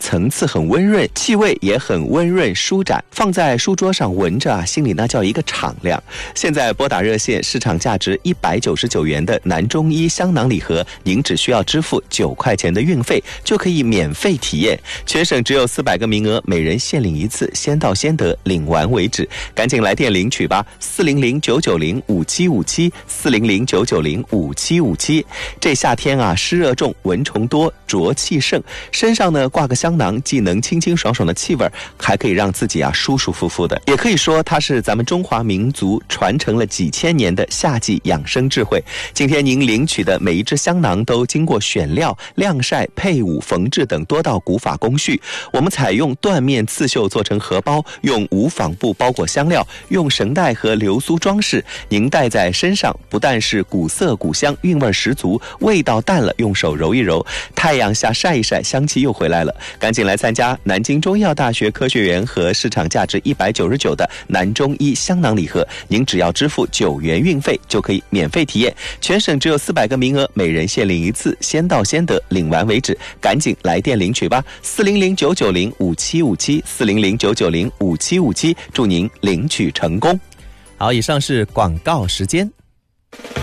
层次很温润，气味也很温润舒展，放在书桌上闻着心里那叫一个敞亮。现在拨打热线，市场价值199元的南中医香囊礼盒，您只需要支付9块钱的运费，就可以免费体验。全省只有400个名额，每人限领一次，先到先得，领完为止。赶紧来电领取吧，400-990-5757，400-990-5757。这夏天湿热重，蚊虫多，浊气盛，身上呢挂个香囊，既能清清爽爽的气味，还可以让自己舒舒服服的。也可以说它是咱们中华民族传承了几千年的夏季养生智慧。今天您领取的每一支香囊都经过选料、晾晒、配伍、缝制等多道古法工序。我们采用缎面刺绣做成荷包，用无纺布包裹香料，用绳带和流苏装饰。您戴在身上，不但是古色古香，韵味十足，味道淡了用手揉一揉，太阳下晒一晒，香气又回来了。赶紧来参加南京中医药大学科学园和市场价值199的南中医香囊礼盒，您只要支付9元运费就可以免费体验。全省只有400个名额，每人限领一次，先到先得，领完为止。赶紧来电领取吧，400-990-5757， 400-990-5757，祝您领取成功。好，以上是广告时间。